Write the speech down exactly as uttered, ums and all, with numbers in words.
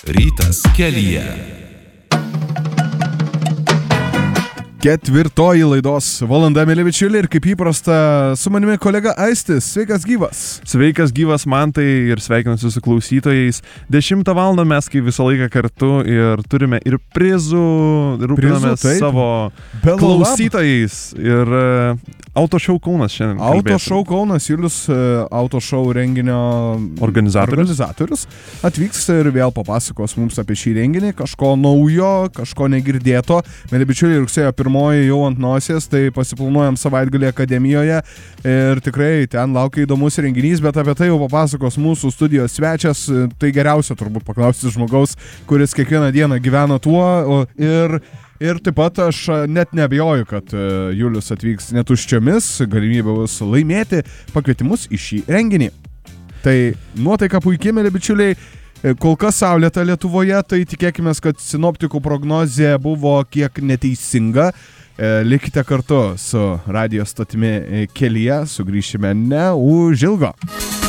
Rytas kelyje. Ketvirtoji laidos valanda, mėly bičiuliai, ir kaip įprasta, su manimi kolega Aistis. Sveikas gyvas. Sveikas gyvas Mantai ir sveikinuosi su klausytojais. Dešimtą valandą mes kaip visą laiką kartu ir turime ir prizų, rūpinamės savo Belo klausytojais. Ir uh, Autošou Kaunas šiandien. Autošou Kaunas, Julius, uh, Autošou renginio organizatorius. organizatorius atvyks ir vėl papasakos mums apie šį renginį, kažko naujo, kažko negirdėto. Mėly bičiuliai, rugsėjo pirmoji jau ant nosies, tai pasiplanuojam savaitgalį akademijoje ir tikrai ten laukia įdomus renginys, bet apie tai jau papasakos mūsų studijos svečias. Tai geriausia turbūt paklausti žmogaus, kuris kiekvieną dieną gyvena tuo ir Ir taip pat aš net neabejoju, kad Julius atvyks netuščiomis, galimybė bus laimėti pakvietimus į šį renginį. Tai nuotaika puikiai, mėly bičiuliai. Kol kas saulėta Lietuvoje, tai tikėkime, kad sinoptikų prognozė buvo kiek neteisinga. Likite kartu su radijo stotimi kelyje, sugrįšime ne už ilgo.